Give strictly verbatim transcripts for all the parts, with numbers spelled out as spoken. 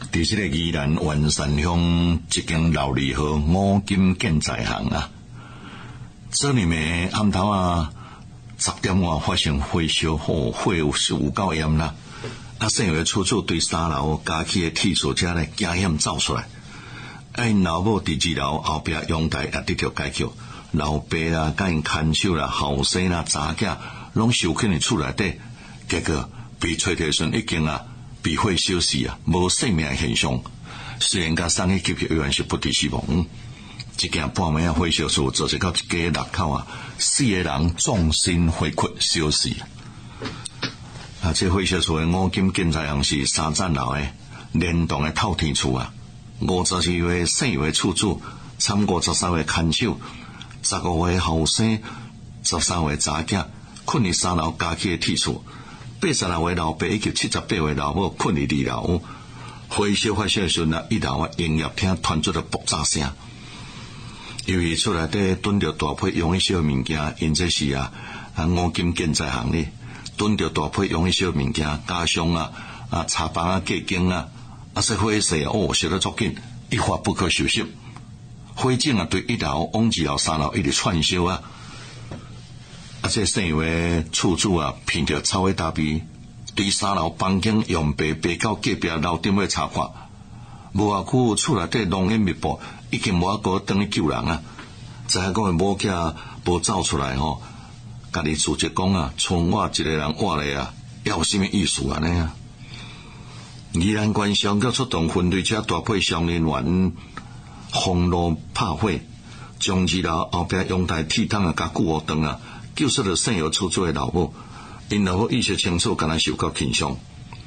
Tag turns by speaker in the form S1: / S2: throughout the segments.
S1: 伫即个宜兰员山乡一间老字号五金建材行啊，这里面暗头啊十点外发生火烧，吼火是有够严啦。啊，姓余厝主对三楼家起的铁锁者咧惊险走出来，啊，因老母伫二楼后壁阳台也得到解救，老爸啦、甲因看守啦、后生啦、查囝拢受困伫厝内底，结果被找到时已经啊被火烧死啊，无生命现象。虽然甲送去急救医院是不治死亡。嗯一件半暝啊火烧厝，造成到一家六口啊，四个人纵身回屈烧死。啊，这火烧厝的五金建材行是三层楼的联动的透天厝啊，五十二岁姓余的厝主，参五十三岁看守，十五岁后生，十三岁查囝，困伫三楼家起的铁厝。八十六岁老爸以及七十八岁老母困伫二楼。火烧发生的时阵啊，一楼啊营业厅传出了爆炸声。由于厝内底囤着大批用一些物件，因这是啊啊五金建材行里囤着大批用一些物件，加上啊啊茶房啊、架景啊，啊说火势哦烧得足紧，一发不可收拾。火警啊对一楼、往二楼、三楼一直串烧啊。啊，这姓余的厝主啊，闻着臭味大味，对三楼房间用白爬到隔壁楼顶去查看，无偌久厝内底浓烟密布，已经无法度转去救人啊！知影讲的某囝无走出来吼，家己自责讲啊，剩我一个人活咧啊，要有啥物意思安尼啊？宜兰县上局出动分队车大批消防人员封路拍火，将二楼后壁阳台铁窗啊甲旧河灯啊。救出了姓余厝主的老母，因老母意识清楚，敢若受到轻伤。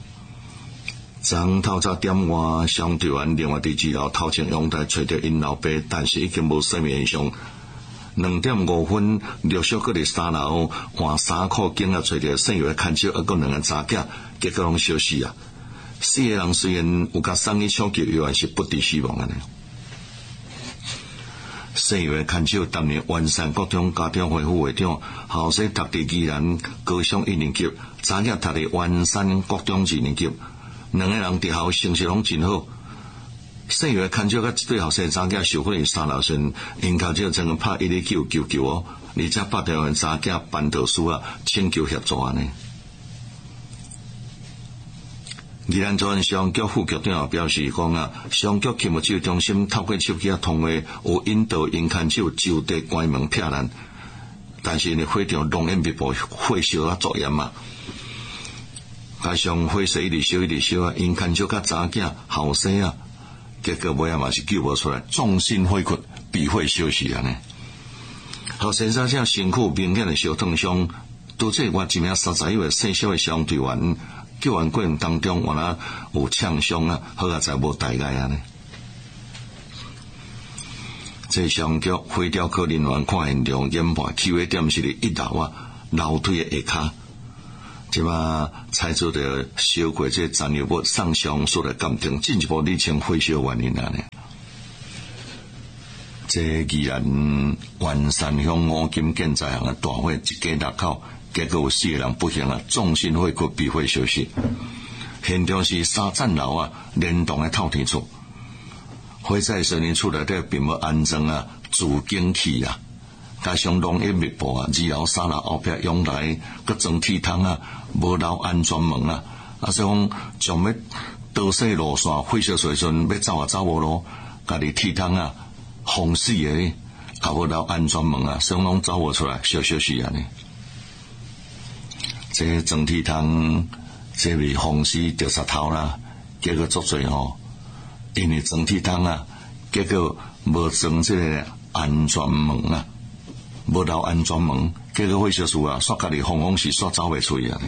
S1: 昨透早点外，消防队员另外伫二楼头前阳台找到因老爸，但是已经无生命现象。两点五分，陆续搁伫三楼换衫裤间啊，找到姓余的看守，还搁两个查囝，结果拢烧死啊！四个人虽然有甲送去抢救医院，是不治死亡安尼。姓余的看守担任员山国中家长会副会长，后生读伫宜兰高商一年级，查囝读伫员山国中二年级，两个人伫校成绩拢真好。姓余的看守甲一对后生查囝受困伫三楼时，因头只曾拍一零九求救哦，而且八条员查囝办道书啊，请求协助安尼。宜兰州消防局副局长表示讲啊，消防局勤务指挥中心透过手机啊通话，有引导因看守就地关门避难，但是呢火场浓烟密布，火烧啊作严啊，加上火势一直烧一直烧啊，因看守甲查囝后生啊，结果尾仔嘛是救无出来，纵身回屈，被火烧死安尼。后生查囝身躯明显的烧烫伤，拄这外一名三十一岁细小的消防队员。救援过程当中，原来有呛伤啊，好啊，才无大碍啊呢。这消防局火调科人员看现场，研判起火点是伫一楼啊楼梯的下骹，即马采取着烧过这燃油物送消防署来鉴定，进一步厘清火烧原因啊呢。这宜兰员山乡五金建材行的大火，一家六口。结果有四个人不幸啊，纵身火屈，被火烧死。现场是三层楼啊，联动的透天厝。火灾时呢，厝内底并无安装啊助警器啊，加上浓烟密布啊，二楼、三楼后壁阳台佮装铁窗啊，无留安全门啊，啊，所以讲将要倒细路线，火烧时阵要走啊走无路，家己铁窗啊封死的，也无留安全门啊，所以拢走无出来，烧烧死安尼。这装铁窗，这为防止掉石头啦，结果作罪吼，因为装铁窗啊，结果无装这个安全门啊，无留安全门，结果火烧厝啊，煞家己风风是煞走袂出去啊！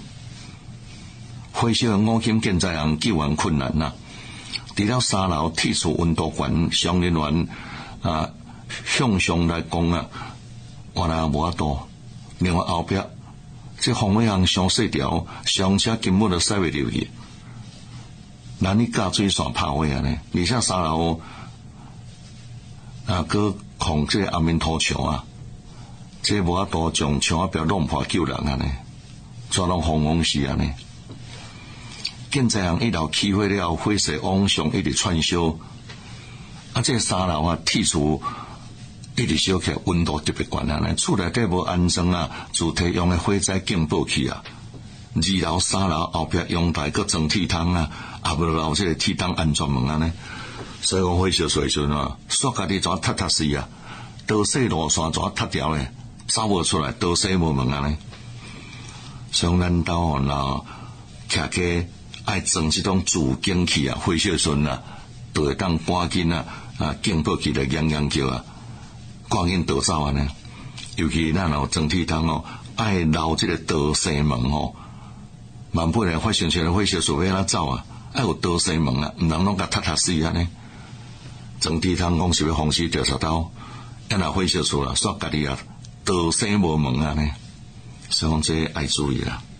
S1: 火烧五金建材行救援困难呐、啊，除了三楼铁厝温度悬，消防人员啊向上来讲啊，原来无法度，另外后壁。这防火巷上细条，上车根本就驶袂入去。那你架水线拍火啊呢？而且三楼啊，搁控这阿面土墙啊，这无法度将墙啊壁弄破救人啊呢，全拢风风死啊呢。 建材行一楼起火了，火势往上一直串烧，啊，这三楼啊，铁厝一直烧起来，温度特别高啊！厝内底无安装啊，主题用的火灾警报器啊，二楼、三楼后壁阳台搁装铁窗啊，也无留这个铁窗安全门啊呢。所以讲火烧时阵啊，煞家己怎踏踏实啊，倒细路线怎踏条咧，走无出来，倒细无门啊呢。所以咱兜吼若徛个爱装这种自警器啊，火烧时阵啊，就会当赶紧啊啊警报器来响响叫啊。赶紧逃走啊呢！尤其咱有装铁窗哦，爱留这个逃生门哦。万不然发生出来火烧所要哪走啊？爱有逃生门啊，唔能拢甲踏踏死啊呢！装铁窗讲是要防止调查到，一若火烧出来，煞家己啊逃生无门啊呢！所以讲这爱注意啦，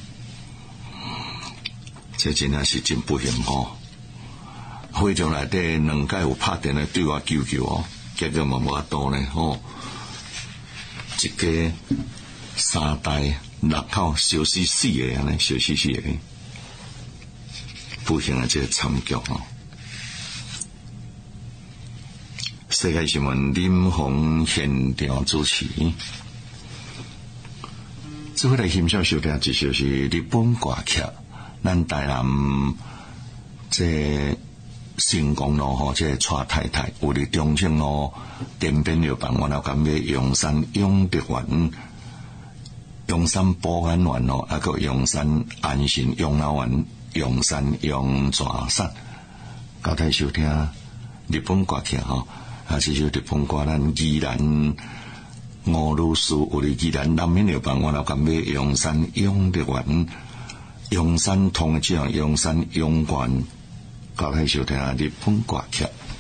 S1: 这真正是真不幸哦。会场内底两届有拍电话对我求救哦。结果嘛无法度呢，吼、哦！一家三代六口烧死四个安尼，烧死四个，不幸的这个惨剧吼。世界新闻林鸿现场主持，这回来欣赏收听，这就是日本歌剧，咱台南这。成功路吼，这蔡太太有伫中正路电边药房，然后甲买阳山永德园、阳山保安园咯，啊个阳山安心养老院、阳山阳泉山，交代收听日本歌曲吼，啊是就日本歌咱宜兰吴女士有伫宜兰南面药房，然后甲买阳山永德园、阳山通这样阳山永源。交代收听日本歌曲。